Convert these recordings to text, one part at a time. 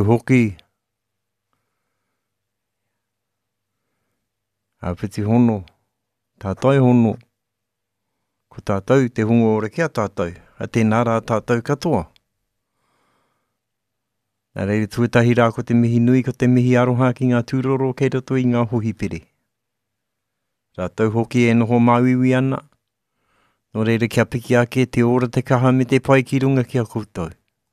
hoki. Hawhiti hono. Tātai hono. Ko tātou te hungo ore kia tātou. A tēnā rā tātou katoa. Nā reire tuatahi rā ko te mihi nui, ko te mihi aroha ki ngā tūroro kei roto i ngā hohipiri. Rātou hoki e noho mauiwi ana. Nō reire kia piki ake te ora te kaha me te pai ki runga kia koutou.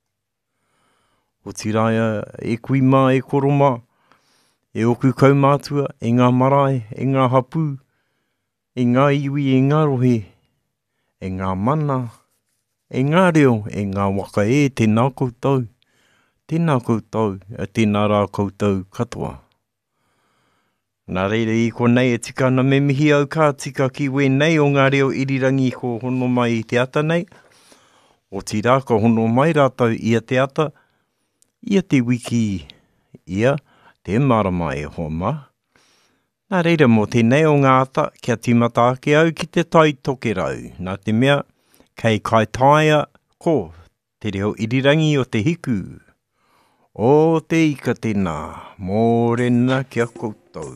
O tiraya e kuima, e koroma, e oku kaumātua, e ngā marae, e ngā hapu, e ngā iwi, e ngā rohe, e ngā mana, e ngā reo, e ngā waka e tēnā koutou. Tēnā koutou, a tēnā rā koutou katoa. Nā reire i ko nei e tika na me mihi au ka tika ki wēnei o ngā reo irirangi ko hono mai i te ata nei. O tira ko hono mai rātou ia te ata, ia te wiki, ia te marama e homa. Nā reire mō tēnei o ngā ata kia timata ake au ki te tai toke rau. Nā te mea, kei kai taia ko te reo irirangi o te hiku. O te ika tēnā, mōrena kia koutou.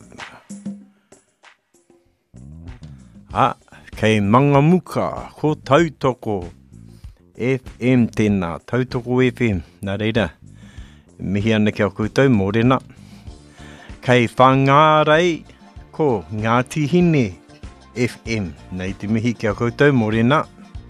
Kei Mangamuka, ko Tautoko FM tēnā, Tautoko FM, nā reira, mihi ana kia koutou, mōrena. Kei Whangārei, ko Ngāti Hine FM, nei te mihi kia koutou, mōrena.